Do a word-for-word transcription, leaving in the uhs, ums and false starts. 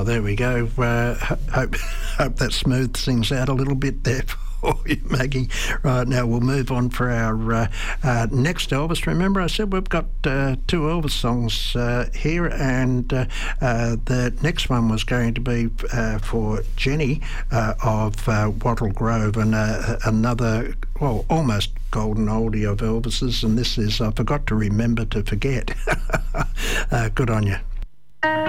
Well, there we go. Uh, ho- hope hope that smooths things out a little bit there for you, Maggie. Right, now we'll move on for our uh, uh, next Elvis. Remember, I said we've got uh, two Elvis songs uh, here, and uh, uh, the next one was going to be uh, for Jenny uh, of uh, Wattle Grove, and uh, another, well, almost golden oldie of Elvis's, and this is I Forgot to Remember to Forget. uh, good on you.